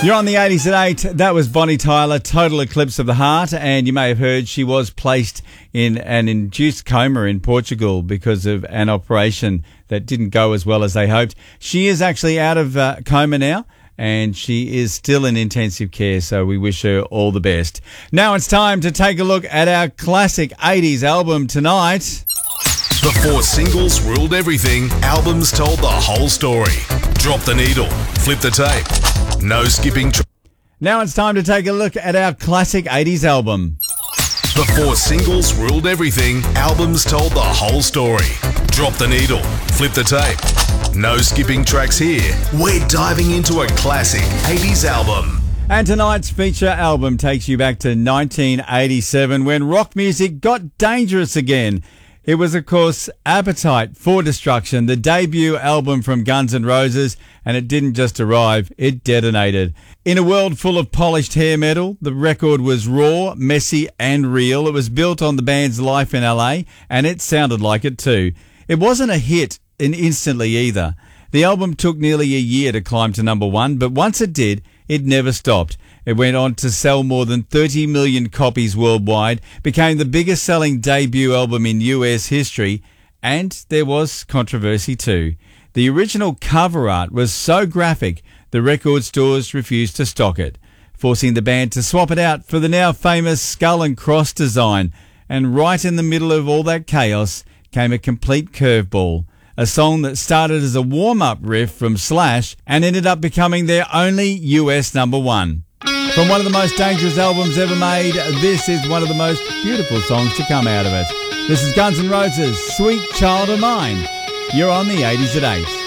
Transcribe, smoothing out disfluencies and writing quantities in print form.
You're on the 80s at 8. That was Bonnie Tyler, Total Eclipse of the Heart. And you may have heard she was placed in an induced coma in Portugal because of an operation that didn't go as well as they hoped. She is actually out of coma now, and she is still in intensive care, so we wish her all the best. Now it's time to take a look at our classic 80s album tonight. Before singles ruled everything, albums told the whole story. Drop the needle, flip the tape. No skipping. Now it's time to take a look at our classic 80s album. Before singles ruled everything, albums told the whole story. Drop the needle, flip the tape. No skipping tracks here. We're diving into a classic 80s album. And tonight's feature album takes you back to 1987 when rock music got dangerous again. It was, of course, Appetite for Destruction, the debut album from Guns N' Roses, and it didn't just arrive, it detonated. In a world full of polished hair metal, the record was raw, messy and real. It was built on the band's life in LA, and it sounded like it too. It wasn't a hit instantly either. The album took nearly a year to climb to number one, but once it did, it never stopped. It went on to sell more than 30 million copies worldwide, became the biggest selling debut album in US history, and there was controversy too. The original cover art was so graphic, the record stores refused to stock it, forcing the band to swap it out for the now famous skull and cross design. And right in the middle of all that chaos came a complete curveball. A song that started as a warm-up riff from Slash and ended up becoming their only US number one. From one of the most dangerous albums ever made, this is one of the most beautiful songs to come out of it. This is Guns N' Roses, Sweet Child of Mine. You're on the 80s at 8.